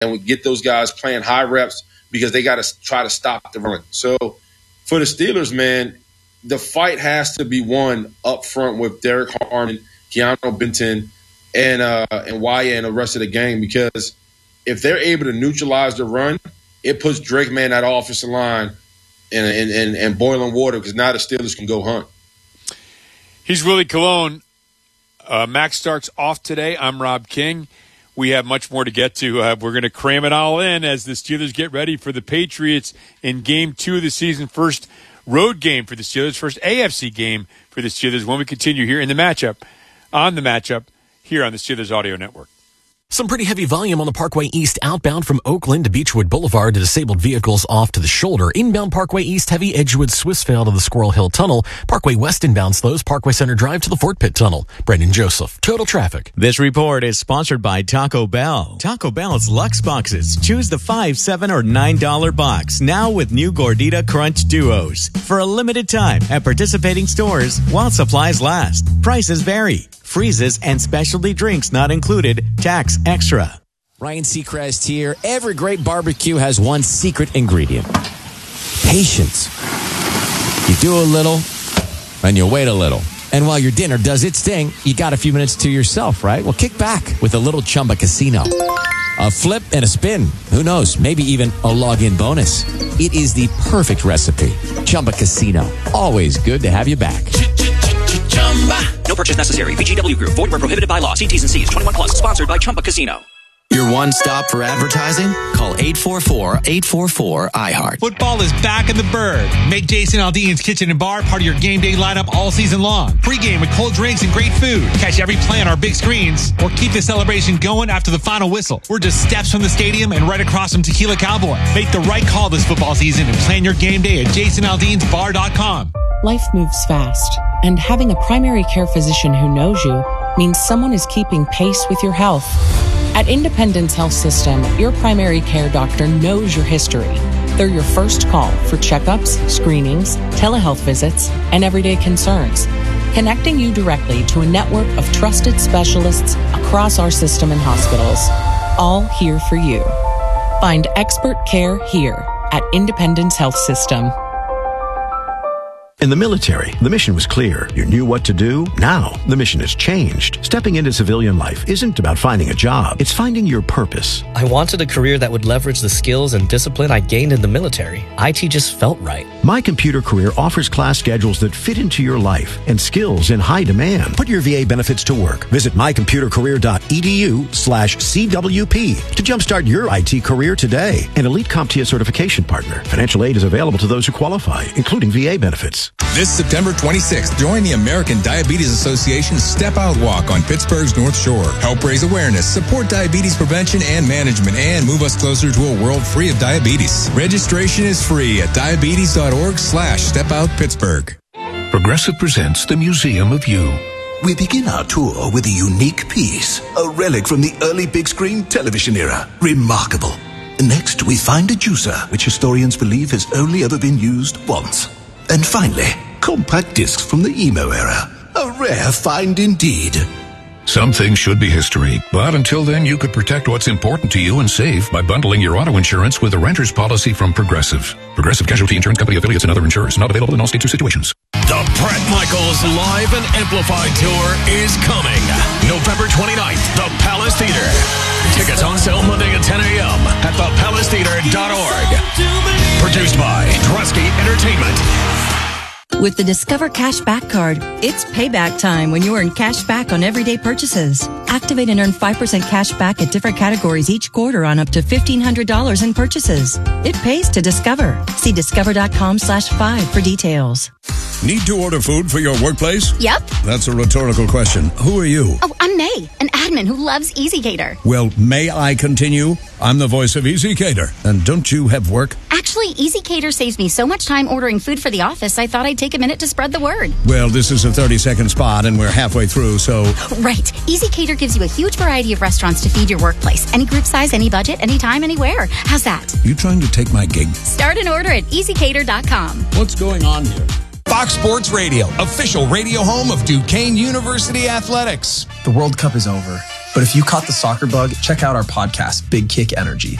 and we get those guys playing high reps because they got to try to stop the run. So for the Steelers, man, the fight has to be won up front with Derek Harmon, Keanu Benton, and Wyatt and the rest of the game, because if they're able to neutralize the run, it puts Drake, man, that offensive line in boiling water, because now the Steelers can go hunt. He's Willie Colon. Max Starks off today. I'm Rob King. We have much more to get to. We're going to cram it all in as the Steelers get ready for the Patriots in Game 2 of the season. First road game for the Steelers, first AFC game for the Steelers when we continue here in the matchup, here on the Steelers Audio Network. Some pretty heavy volume on the Parkway East outbound from Oakland to Beechwood Boulevard to disabled vehicles off to the shoulder. Inbound Parkway East heavy Edgewood Swissvale to the Squirrel Hill Tunnel. Parkway West inbound slows Parkway Center Drive to the Fort Pitt Tunnel. Brendan Joseph, Total Traffic. This report is sponsored by Taco Bell. Taco Bell's Luxe Boxes. Choose the $5, $7, or $9 box. Now with new Gordita Crunch Duos. For a limited time at participating stores while supplies last. Prices vary. Freezes and specialty drinks not included. Tax extra. Ryan Seacrest here. Every great barbecue has one secret ingredient. Patience. You do a little, and you wait a little. And while your dinner does its thing, you got a few minutes to yourself, right? Well, kick back with a little Chumba Casino. A flip and a spin. Who knows? Maybe even a log-in bonus. It is the perfect recipe. Chumba Casino. Always good to have you back. No purchase necessary. VGW Group. Void where prohibited by law. See T's and C's. 21 plus. Sponsored by Chumba Casino. Your one stop for advertising? Call 844-844-iHeart. Football is back in the Bird. Make Jason Aldean's Kitchen and Bar part of your game day lineup all season long. Pre-game with cold drinks and great food. Catch every play on our big screens or keep the celebration going after the final whistle. We're just steps from the stadium and right across from Tequila Cowboy. Make the right call this football season and plan your game day at jasonaldeansbar.com. Life moves fast, and having a primary care physician who knows you means someone is keeping pace with your health. At Independence Health System, your primary care doctor knows your history. They're your first call for checkups, screenings, telehealth visits, and everyday concerns, connecting you directly to a network of trusted specialists across our system and hospitals, all here for you. Find expert care here at Independence Health System. In the military, the mission was clear. You knew what to do. Now, the mission has changed. Stepping into civilian life isn't about finding a job. It's finding your purpose. I wanted a career that would leverage the skills and discipline I gained in the military. IT just felt right. My Computer Career offers class schedules that fit into your life and skills in high demand. Put your VA benefits to work. Visit mycomputercareer.edu/CWP to jumpstart your IT career today. An elite CompTIA certification partner. Financial aid is available to those who qualify, including VA benefits. This September 26th, join the American Diabetes Association's Step Out Walk on Pittsburgh's North Shore. Help raise awareness, support diabetes prevention and management, and move us closer to a world free of diabetes. Registration is free at diabetes.org/stepoutpittsburgh. Progressive presents the Museum of You. We begin our tour with a unique piece, a relic from the early big screen television era. Remarkable. Next, we find a juicer, which historians believe has only ever been used once. And finally, compact discs from the emo era. A rare find indeed. Some things should be history, but until then, you could protect what's important to you and save by bundling your auto insurance with a renter's policy from Progressive. Progressive Casualty Insurance Company affiliates and other insurers. Not available in all states or situations. The Bret Michaels Live and Amplified Tour is coming. November 29th, the Palace Theater. Tickets on sale Monday at 10 a.m. at thepalacetheater.org. Produced by Drusky Entertainment. With the Discover Cash Back Card, it's payback time when you earn cash back on everyday purchases. Activate and earn 5% cash back at different categories each quarter on up to $1,500 in purchases. It pays to Discover. See discover.com/5 for details. Need to order food for your workplace? Yep. That's a rhetorical question. Who are you? Oh, I'm May, an admin who loves EasyCater. Well, may I continue? I'm the voice of EasyCater. And don't you have work? Actually, EasyCater saves me so much time ordering food for the office, I thought I'd take a minute to spread the word. Well, this is a 30-second spot, and we're halfway through, so... Right. EasyCater gives you a huge variety of restaurants to feed your workplace. Any group size, any budget, anytime, anywhere. How's that? You trying to take my gig? Start an order at EasyCater.com. What's going on here? Fox Sports Radio, official radio home of Duquesne University Athletics. The World Cup is over. But if you caught the soccer bug, check out our podcast, Big Kick Energy.